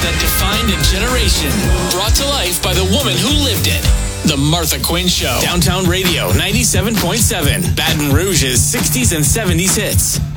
that defined a generation. Brought to life by the woman who lived it. The Martha Quinn Show. Downtown Radio 97.7. Baton Rouge's 60s and 70s hits.